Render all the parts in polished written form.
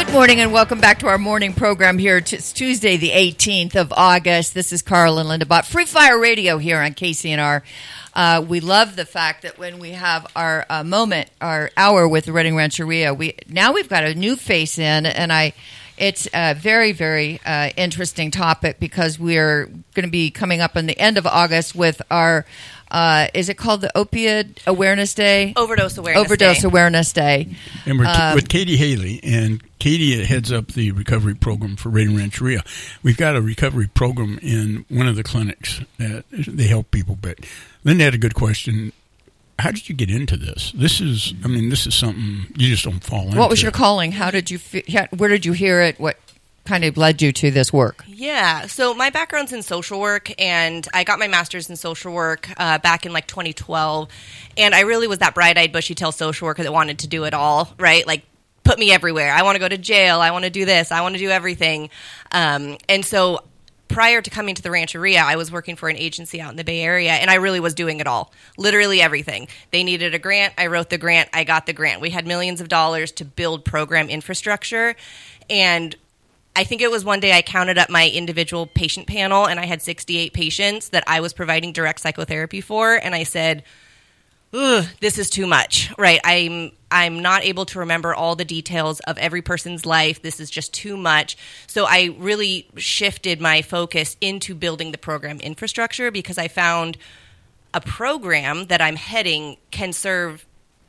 Good morning and welcome back to our morning program here. It's Tuesday, the 18th of August. This is Carl and Linda Bott. Free Fire Radio here on KCNR. We love the fact that when we have our moment, our hour with the Redding Rancheria, we've got a new face in, and it's a very, very interesting topic because we're going to be coming up on the end of August with our is it called the Opioid Awareness Day? Overdose Awareness Day. And we're with Katie Haley, and Katie heads up the recovery program for Redding Rancheria. We've got a recovery program in one of the clinics that they help people. But Linda had a good question. How did you get into this? This is something you just don't fall into. What was your calling? How did you? Where did you hear it? What kind of led you to this work? Yeah, so my background's in social work, and I got my master's in social work back in 2012, and I really was that bright-eyed, bushy-tailed social worker that wanted to do it all, right? Like, put me everywhere. I want to go to jail. I want to do this. I want to do everything. And so prior to coming to the Rancheria, I was working for an agency out in the Bay Area, and I really was doing it all, literally everything. They needed a grant. I wrote the grant. I got the grant. We had millions of dollars to build program infrastructure, and I think it was one day I counted up my individual patient panel, and I had 68 patients that I was providing direct psychotherapy for, and I said, "Ugh, this is too much, right? I'm not able to remember all the details of every person's life. This is just too much." So I really shifted my focus into building the program infrastructure because I found a program that I'm heading can serve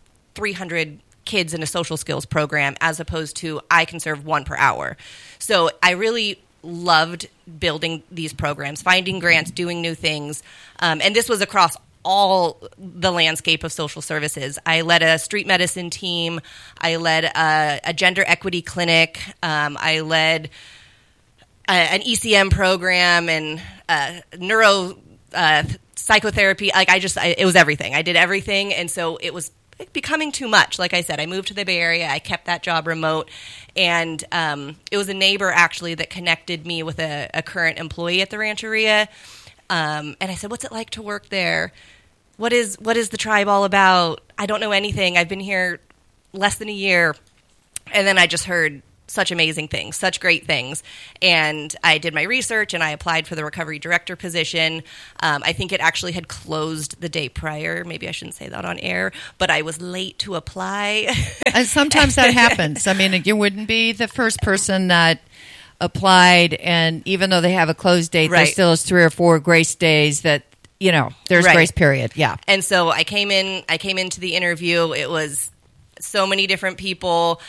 300 kids in a social skills program as opposed to I can serve one per hour. So I really loved building these programs, finding grants, doing new things. And this was across all the landscape of social services. I led a street medicine team. I led a gender equity clinic. I led an ECM program and neuro psychotherapy. It was everything. I did everything. And so it was becoming too much. Like I said, I moved to the Bay Area. I kept that job remote. And it was a neighbor, actually, that connected me with a current employee at the Rancheria. And I said, "What's it like to work there? What is the tribe all about? I don't know anything. I've been here less than a year." And then I just heard such amazing things, such great things. And I did my research, and I applied for the recovery director position. I think it actually had closed the day prior. Maybe I shouldn't say that on air, but I was late to apply. And sometimes that happens. I mean, you wouldn't be the first person that applied, and even though they have a closed date, there still is 3 or 4 grace days that, there's grace period. Yeah. And so I came into the interview. It was so many different people,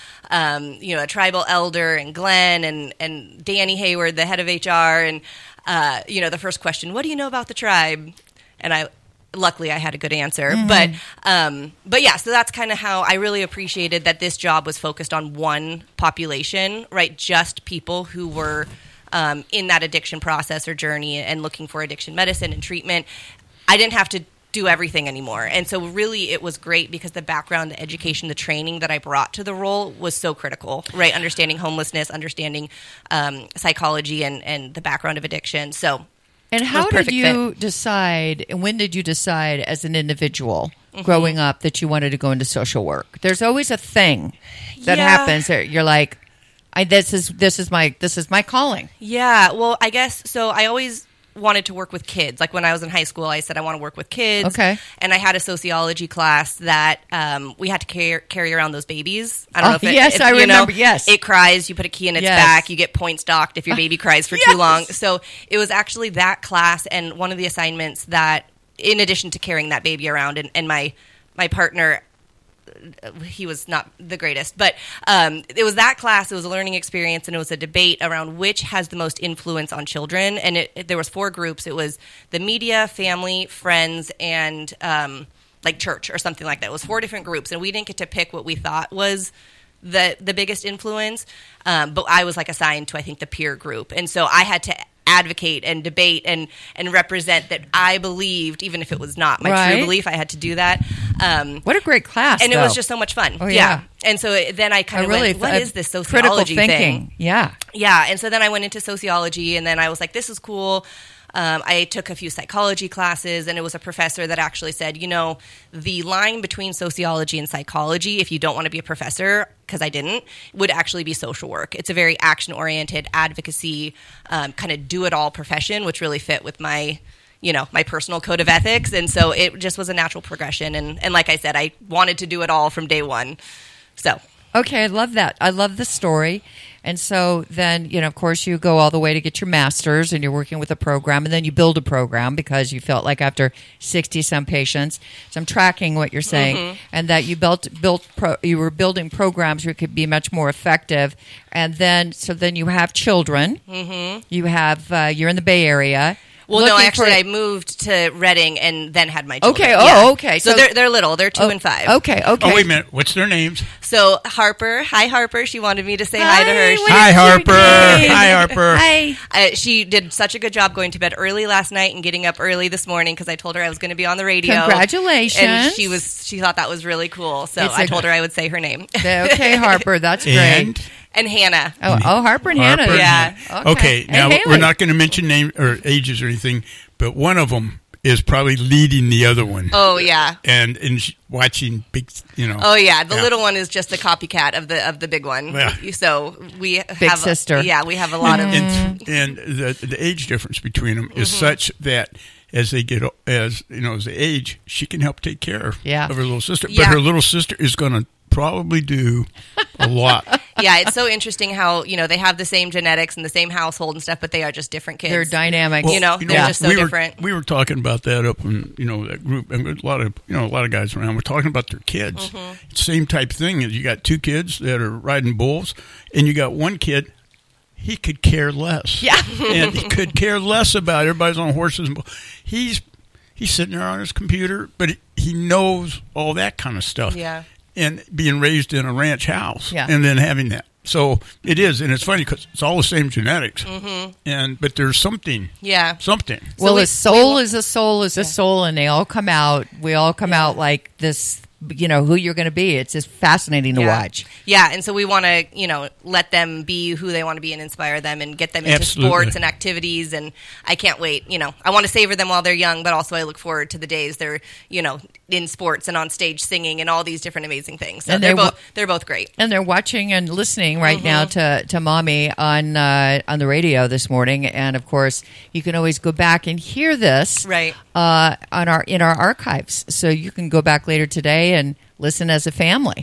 a tribal elder and Glenn and Danny Hayward, the head of HR. And, the first question, "What do you know about the tribe?" And luckily I had a good answer. Mm-hmm. But yeah, so that's kind of how I really appreciated that this job was focused on one population, right? Just people who were in that addiction process or journey and looking for addiction medicine and treatment. I didn't have to do everything anymore. And so really it was great because the background, the education, the training that I brought to the role was so critical, right? Understanding homelessness, understanding psychology and the background of addiction. So and how did you decide, and when did you decide as an individual growing up that you wanted to go into social work? There's always a thing that happens that you're like, this is my calling. Yeah, well, I guess so. I always wanted to work with kids. Like when I was in high school, I said I want to work with kids. Okay. And I had a sociology class that we had to carry around those babies. I don't know if it, yes, I remember. Yes, it cries. You put a key in its back. You get points docked if your baby cries for too long. So it was actually that class and one of the assignments that, in addition to carrying that baby around, and my partner, he was not the greatest, but it was that class. It was a learning experience, and it was a debate around which has the most influence on children. And there was 4 groups. It was the media, family, friends, and like church or something like that. It was 4 different groups, and we didn't get to pick what we thought was the biggest influence. But I was assigned to, I think, the peer group, and so I had to advocate and debate and represent that I believed, even if it was not my true belief, I had to do that. What a great class. And it was just so much fun. Oh, yeah. And so then I kind of went, what is this sociology critical thinking thing? Yeah. Yeah. And so then I went into sociology, and then I was like, this is cool. I took a few psychology classes, and it was a professor that actually said, the line between sociology and psychology, if you don't want to be a professor, because I didn't, would actually be social work. It's a very action-oriented, advocacy, kind of do-it-all profession, which really fit with my personal code of ethics. And so it just was a natural progression. And like I said, I wanted to do it all from day one. So. Okay, I love that. I love the story. And so then, of course, you go all the way to get your master's, and you're working with a program, and then you build a program because you felt like after 60-some patients, so I'm tracking what you're saying, and that you you were building programs where it could be much more effective. And then, then you have children. You have, you're in the Bay Area. Well, no, actually, I moved to Reading and then had my children. Okay, okay. So they're little. They're 2 and 5. Okay. Oh, wait a minute. What's their names? So Harper. Hi, Harper. She wanted me to say hi to her. Hi, Harper. Hi, Harper. Hi. She did such a good job going to bed early last night and getting up early this morning because I told her I was going to be on the radio. Congratulations. And she thought that was really cool. So I told her I would say her name. Okay, Harper. That's great. And Hannah. Oh, Harper and Hannah. Yeah. Okay. Now, we're not going to mention names or ages or anything, but one of them is probably leading the other one. Oh, yeah. And watching big, Oh, yeah. The little one is just a copycat of the big one. Yeah. So we have big sister. Yeah, we have a lot of. And the age difference between them is such that as they get as they age, she can help take care of her little sister, but her little sister is going to probably do a lot. Yeah, it's so interesting how they have the same genetics and the same household and stuff, but they are just different kids. They're dynamic. Well, they're just so different. We were talking about that up in that group, and a lot of guys around. We're talking about their kids. Same type thing. Is you got 2 kids that are riding bulls, and you got one kid. He could care less. Yeah, and he could care less about everybody's on horses and bulls. He's sitting there on his computer, but he knows all that kind of stuff. Yeah. And being raised in a ranch house, and then having that. So it is, and it's funny because it's all the same genetics, but there's something. Yeah. Something. Well, a soul is a soul is a soul, and they all come out. We all come out like this. Who you're going to be. It's just fascinating to watch. Yeah, and so we want to, let them be who they want to be and inspire them and get them into sports and activities. And I can't wait. I want to savor them while they're young, but also I look forward to the days they're, in sports and on stage singing and all these different amazing things. So they're both great. And they're watching and listening right now to Mommy on the radio this morning. And of course, you can always go back and hear this in our archives. So you can go back later today and listen as a family.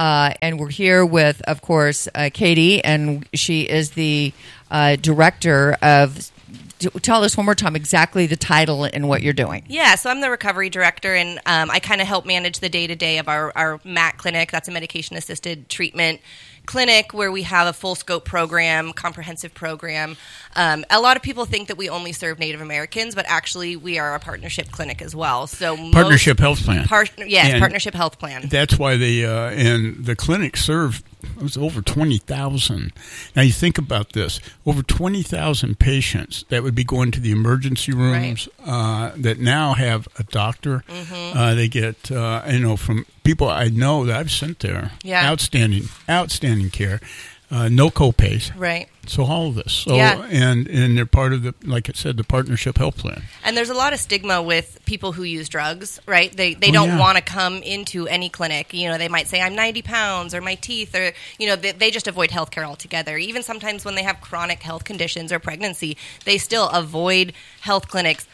And we're here with, of course, Katie, and she is the director of. Tell us one more time exactly the title and what you're doing. Yeah, so I'm the recovery director, and I kind of help manage the day-to-day of our MAT clinic. That's a medication-assisted treatment clinic where we have a full scope program, comprehensive program. A lot of people think that we only serve Native Americans, but actually we are a partnership clinic as well. So partnership health plan. Partnership health plan. That's why they and the clinic serve over 20,000. Now you think about this: over 20,000 patients that would be going to the emergency rooms that now have a doctor. They get from people I know that I've sent there. Yeah, outstanding care. No co-pays. Right. So all of this. So and they're part of the, like I said, the partnership health plan. And there's a lot of stigma with people who use drugs, right? They don't want to come into any clinic. They might say I'm 90 pounds or my teeth, or they just avoid healthcare altogether. Even sometimes when they have chronic health conditions or pregnancy, they still avoid health clinics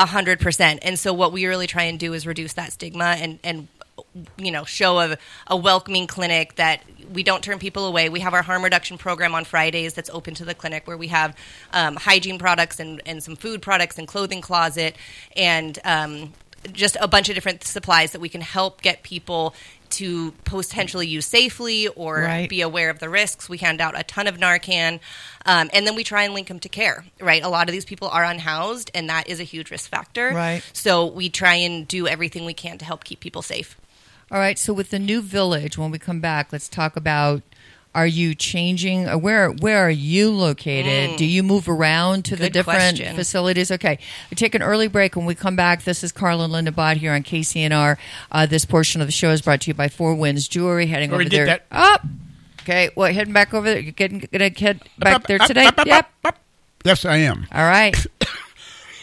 100%. And so what we really try and do is reduce that stigma and show a welcoming clinic that we don't turn people away. We have our harm reduction program on Fridays that's open to the clinic where we have hygiene products and some food products and clothing closet and just a bunch of different supplies that we can help get people to potentially use safely or be aware of the risks. We hand out a ton of Narcan, and then we try and link them to care, right? A lot of these people are unhoused, and that is a huge risk factor. Right. So we try and do everything we can to help keep people safe. All right, so with the new village, when we come back, let's talk about, are you changing, where are you located? Do you move around to the different facilities? Okay, we take an early break. When we come back, this is Carla and Linda Bott here on KCNR. This portion of the show is brought to you by Four Winds Jewelry, heading over there. Up. Okay, well, heading back over there. You're going to head back there today? Yep. Yes, I am. All right.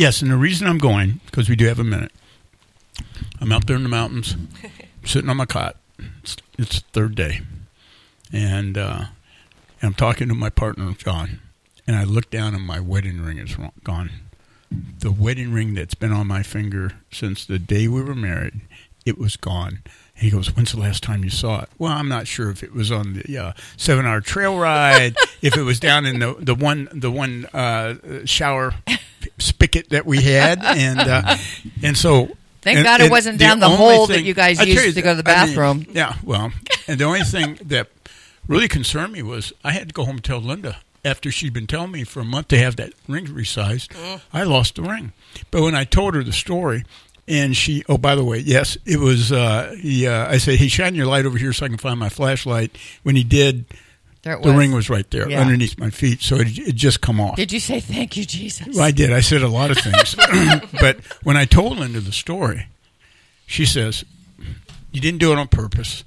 Yes, and the reason I'm going, because we do have a minute, I'm out there in the mountains, sitting on my cot. It's the third day. And I'm talking to my partner, John, and I look down and my wedding ring is gone. The wedding ring that's been on my finger since the day we were married, it was gone. He goes, when's the last time you saw it? Well, I'm not sure if it was on the 7-hour trail ride, if it was down in the one shower spigot that we had, and so. Thank God it wasn't down the hole that you guys used to go to the bathroom. And the only thing that really concerned me was I had to go home and tell Linda after she'd been telling me for a month to have that ring resized. I lost the ring, but when I told her the story. And she, oh, by the way, yes, it was, I said, hey, shine your light over here so I can find my flashlight. When he did, the ring was right there underneath my feet, so it just come off. Did you say, thank you, Jesus? Well, I did. I said a lot of things. But when I told Linda the story, she says, you didn't do it on purpose.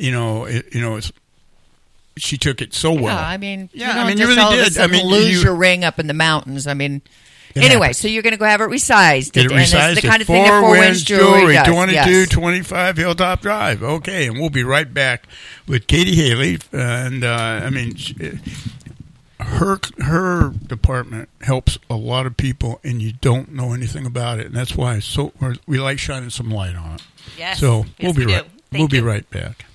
She took it so well. Yeah, I mean, you really did. I mean, lose your ring up in the mountains. I mean... Anyway, so you're going to go have it resized. Get it resized. It's the kind of thing that Four Winds Jewelry does. 2225 Hilltop Drive. Okay, and we'll be right back with Katie Haley. And, her department helps a lot of people, and you don't know anything about it. And that's why we like shining some light on it. Yes. So yes, we'll be right back.